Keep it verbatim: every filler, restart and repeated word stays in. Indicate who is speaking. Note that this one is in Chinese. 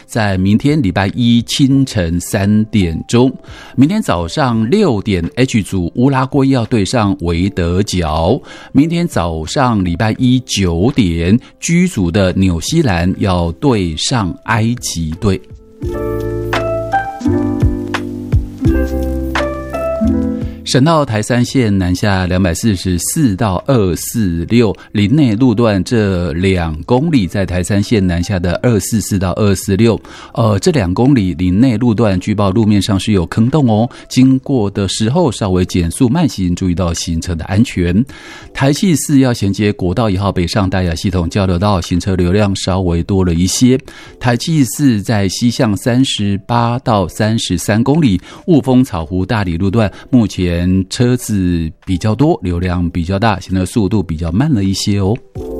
Speaker 1: 在明天礼拜一清晨三点钟，明天早上六点 H 组乌拉圭要对上维德角，明天早上礼拜一九点 G 组的纽西兰要对上埃及队。省道台三线南下两百四十四到二四六，林内路段这两公里，在台三线南下的二四四到二四六，呃，这两公里林内路段据报路面上是有坑洞哦，经过的时候稍微减速慢行，注意到行车的安全。台七四要衔接国道一号北上大雅系统交流道，行车流量稍微多了一些。台七四在西向三十八到三十三公里，雾峰草湖大理路段目前车子比较多，流量比较大，行车速度比较慢了一些哦。